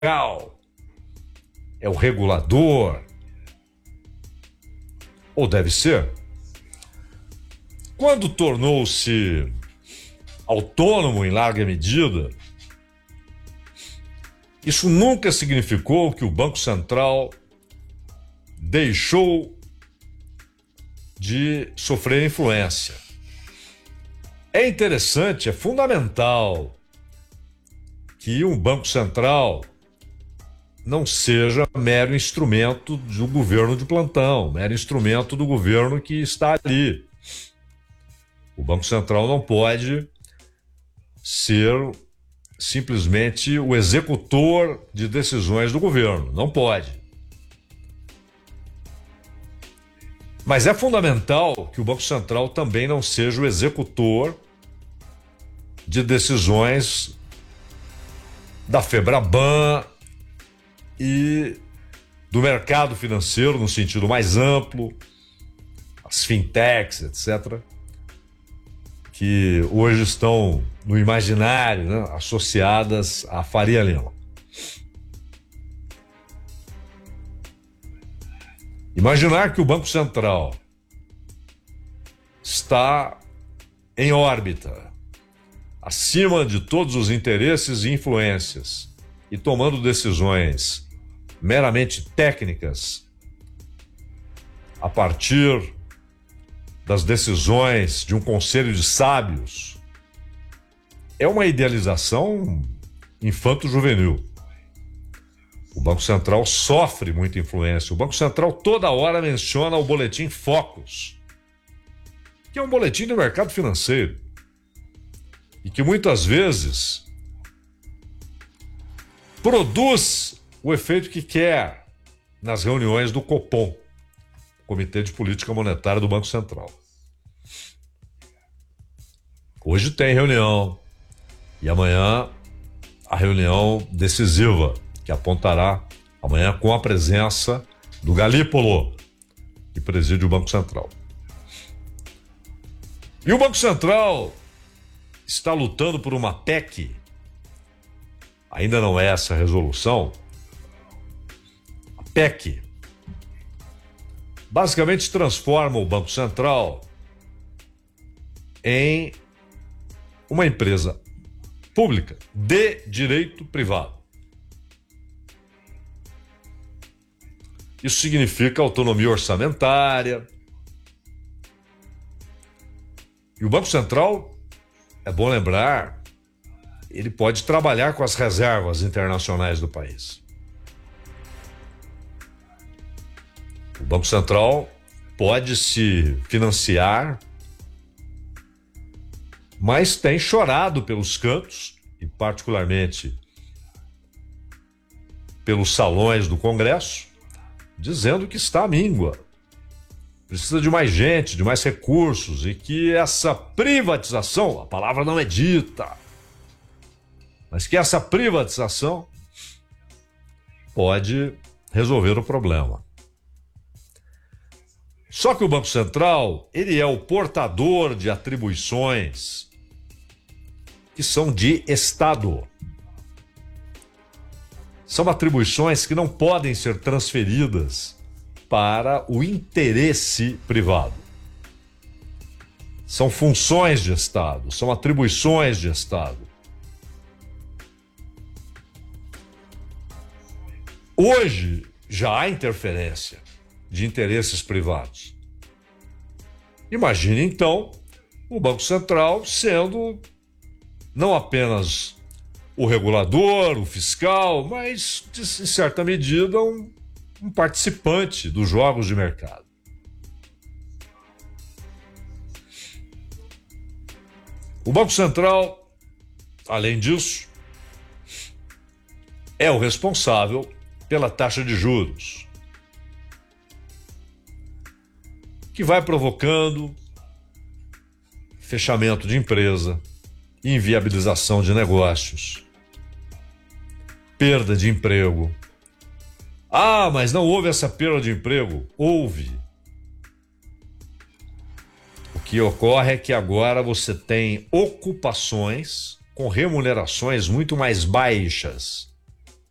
fiscal, é o regulador, ou deve ser. Quando tornou-se autônomo em larga medida, isso nunca significou que o Banco Central deixou de sofrer influência. É interessante, é fundamental que um Banco Central não seja mero instrumento do governo de plantão, mero instrumento do governo que está ali. O Banco Central não pode ser simplesmente o executor de decisões do governo, não pode. Mas é fundamental que o Banco Central também não seja o executor de decisões da Febraban e do mercado financeiro no sentido mais amplo, as fintechs, etc., que hoje estão no imaginário, né, associadas à Faria Lima. Imaginar que o Banco Central está em órbita, acima de todos os interesses e influências, e tomando decisões meramente técnicas a partir das decisões de um conselho de sábios, é uma idealização infanto-juvenil. O Banco Central sofre muita influência. O Banco Central toda hora menciona o boletim Focus, que é um boletim do mercado financeiro e que muitas vezes produz o efeito que quer nas reuniões do Copom, Comitê de Política Monetária do Banco Central. Hoje tem reunião e amanhã a reunião decisiva, que apontará amanhã com a presença do Galípolo, que preside o Banco Central. E o Banco Central está lutando por uma PEC, ainda não é essa a resolução. A PEC basicamente transforma o Banco Central em uma empresa pública de direito privado. Isso significa autonomia orçamentária. E o Banco Central, é bom lembrar, ele pode trabalhar com as reservas internacionais do país. O Banco Central pode se financiar, mas tem chorado pelos cantos, e particularmente pelos salões do Congresso, dizendo que está à míngua. Precisa de mais gente, de mais recursos, e que essa privatização, a palavra não é dita, mas que essa privatização pode resolver o problema. Só que o Banco Central, ele é o portador de atribuições que são de Estado. São atribuições que não podem ser transferidas para o interesse privado. São funções de Estado, são atribuições de Estado. Hoje já há interferência de interesses privados. Imagine, então, o Banco Central sendo não apenas o regulador, o fiscal, mas, em certa medida, um participante dos jogos de mercado. O Banco Central, além disso, é o responsável pela taxa de juros, que vai provocando fechamento de empresa, inviabilização de negócios, perda de emprego. Ah, mas não houve essa perda de emprego? Houve. O que ocorre é que agora você tem ocupações com remunerações muito mais baixas